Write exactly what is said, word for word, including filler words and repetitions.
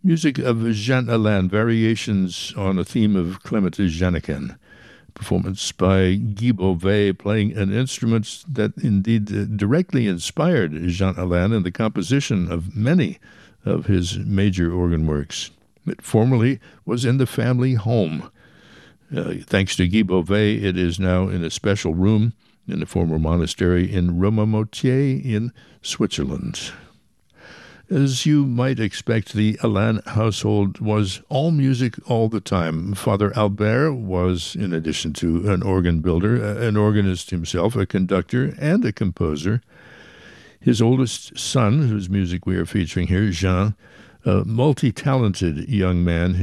Music of Jean Alain, variations on a theme of Clement Jeannequin. Performance by Guy Beauvais, playing an instrument that indeed uh, directly inspired Jean Alain in the composition of many of his major organ works. It formerly was in the family home. Uh, thanks to Guy Beauvais, it is now in a special room in the former monastery in Romamoutier in Switzerland. As you might expect, the Alain household was all music all the time. Father Albert was, in addition to an organ builder, an organist himself, a conductor, and a composer. His oldest son, whose music we are featuring here, Jean, a multi-talented young man